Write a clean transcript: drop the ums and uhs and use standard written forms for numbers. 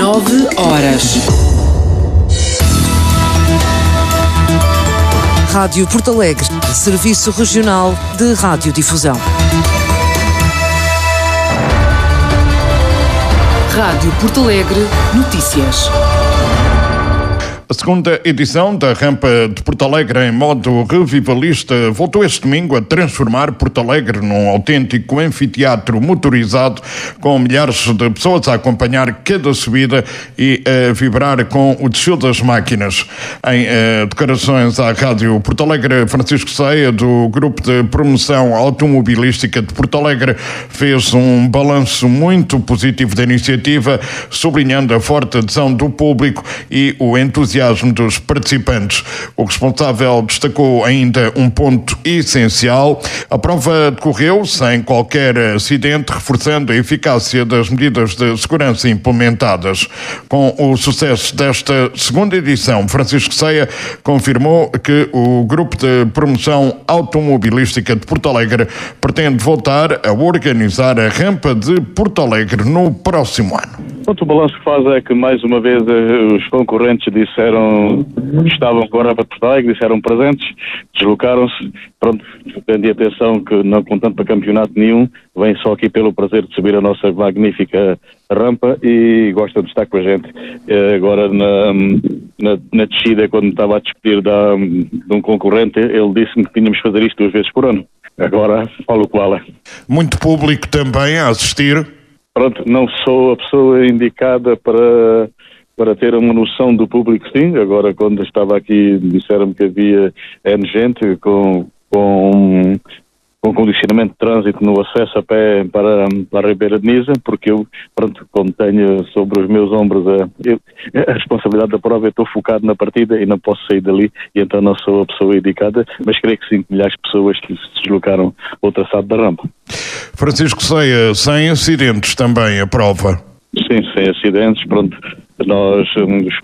9h. Rádio Porto Alegre, Serviço Regional de Radiodifusão. Rádio Porto Alegre, notícias. A segunda edição da Rampa de Porto Alegre em modo revivalista voltou este domingo a transformar Porto Alegre num autêntico anfiteatro motorizado com milhares de pessoas a acompanhar cada subida e a vibrar com o desfile das máquinas. Em declarações à Rádio Porto Alegre, Francisco Ceia, do Grupo de Promoção Automobilística de Porto Alegre, fez um balanço muito positivo da iniciativa, sublinhando a forte adesão do público e o entusiasmo dos participantes. O responsável destacou ainda um ponto essencial: a prova decorreu sem qualquer acidente, reforçando a eficácia das medidas de segurança implementadas. Com o sucesso desta segunda edição, Francisco Ceia confirmou que o Grupo de Promoção Automobilística de Porto Alegre pretende voltar a organizar a Rampa de Porto Alegre no próximo ano. O balanço que faz é que, mais uma vez, os concorrentes disseram que estavam com a Rampa de Porto Alegre, disseram presentes, deslocaram-se. Pronto, prendi atenção que não contando para campeonato nenhum, vem só aqui pelo prazer de subir a nossa magnífica rampa e gostam de estar com a gente. Agora, na descida, quando me estava a despedir de um concorrente, ele disse-me que tínhamos de fazer isto 2 vezes por ano. Agora, falo qual é. Muito público também a assistir. Pronto, não sou a pessoa indicada para ter uma noção do público, sim. Agora, quando estava aqui, disseram-me que havia N gente com condicionamento de trânsito no acesso a pé para a Ribeira de Nisa, porque eu, pronto, como tenho sobre os meus ombros a responsabilidade da prova, eu estou focado na partida e não posso sair dali, e então não sou a pessoa indicada, mas creio que 5 milhares de pessoas que se deslocaram ao traçado da rampa. Francisco Ceia, sem acidentes também a prova? Sim, sem acidentes, pronto. Nós,